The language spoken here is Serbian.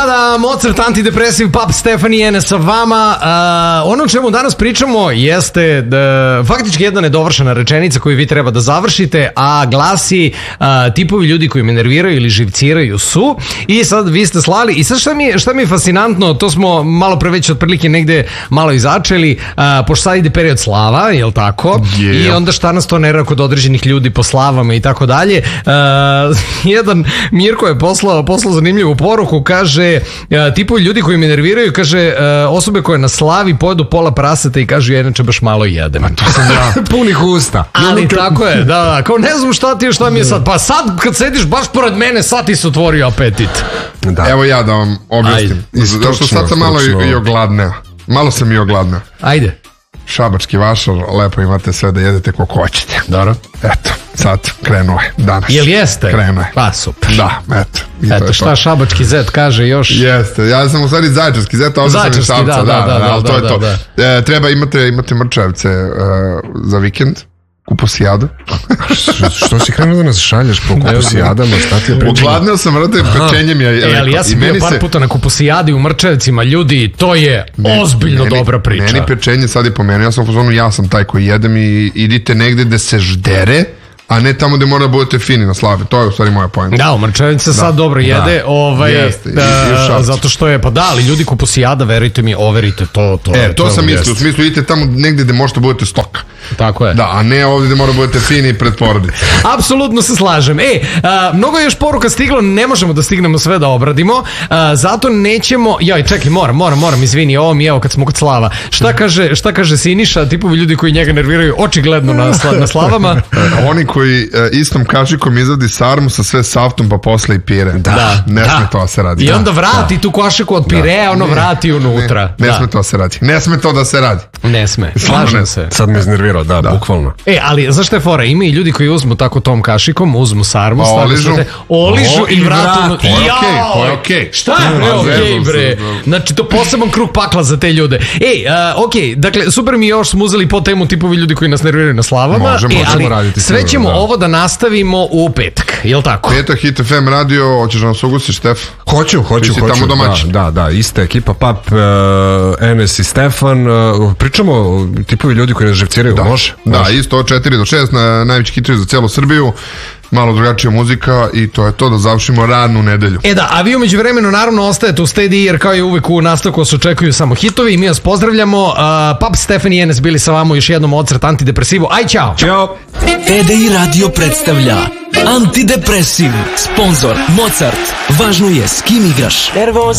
Da, Mozart, antidepresiv, Pap Stefani N sa vama. Ono o čemu danas pričamo jeste faktički jedna nedovršena rečenica koju vi treba da završite, a glasi tipovi ljudi koji me nerviraju ili živciraju su. I sad vi ste slali, i sad šta mi je fascinantno, to smo malo pre već otprilike negde malo i začeli, pošto sad ide period slava, jel tako? I onda šta nas to nerira kod određenih ljudi po slavama i tako dalje. Jedan Mirko je poslao zanimljivu poruku, kaže, tipovi ljudi koji me nerviraju, kaže, osobe koje na slavi pojedu pola praseta i kažu, ja inače baš malo jedem. To sam ja. Punih usta. Ali tako je, da, kao ne znam šta mi je sad, pa sad kad sediš baš pored mene, sad ti se otvorio apetit. Da. Evo ja da vam objasnim. Zašto sad sam malo i ogladneo. Malo sam i ogladneo. Ajde. Šabački vašar, lepo imate sve da jedete koliko hoćete. Dobro. Eto, sad krenuo je danas. Jel jeste? Krenuo je. Pa super. Da, eto. Eto šta Šabački zet kaže još? Jeste, ja sam u stvari Zaječarski zet, a ovdje sam iz Šapca. Da, to je to. Treba, imate mrčavce za vikend. Kupusijadu. Što si krenuo da nas šalješ po kupusijadama? Šta ti je pričano? Ogladneo sam, vrate, pečenjem je. Ali ja sam bio par puta na kupusijadi u Mrčevcima, ljudi, to je ozbiljno dobra priča. Meni pečenje sad je pomenuo, ja sam u fazonu, ja sam taj koji jedem i idite negde gde se ždere, a ne tamo gde mora da budete fini na slavi. To je u stvari moja pojenta. Da, u Mrčevici se sad dobro jede, zato što je, pa da, ali ljudi kupusijada, verujte mi, overite to. To sam mislio, u smislu idite tamo negde gde možete budete stoka. Tako je. Da, a ne ovdje gde mora budete fini pred porodice. Apsolutno se slažem. Mnogo je još poruka stiglo, ne možemo da stignemo sve da obradimo, zato nećemo, čekaj, moram, izvini, ovo mi je, evo kad smo kod slava. Šta kaže Siniša, tipovi ljudi koji njega nerviraju očigledno na slavama? Oni koji istom kašikom izvadi sarmu sa sve saftom pa posle i pire. Ne sme to da se radi. I onda vrati tu kašiku od pirea, vrati unutra. Ne sme to se radi. Ne sme to da se radi. Ne sme, slažem se. Sad me iznervirao, da, bukvalno. Ali znaš šta je fora? Ima i ljudi koji uzmu tako tom kašikom, uzmu sarmu, oližu i vratu. To je okej. Šta je bre okej bre? Znači to poseban krug pakla za te ljude. Okej, dakle super mi još smo uzeli po temu tipovi ljudi koji nas nerviraju na slavama. Možemo raditi. Sve ćemo ovo da nastavimo u petak, jel tako? Petak, Hit FM radio, hoćeš da nas ugustiš, Stef? Hoću. Tamo domaćin. Da, ista ekipa, Pap, Enes i Stefan. Pričamo o tipovi ljudi koji nas živciraju, može? Da, isto od 4 do 6 na najveći hitovi za celu Srbiju. Malo drugačija muzika i to je to, da završimo radnu nedelju. A vi umeđu vremenu naravno ostajete u Steady, jer kao i uvek u nastavku vas očekuju samo hitovi i mi vas pozdravljamo. Pap, Stefani i Enes bili sa vama, još jednom Mozart, antidepresivu. Aj, čao! Ćao! EDI Radio predstavlja Antidepresiv, sponzor Mozart. Važno je s kim igraš. Nervoza.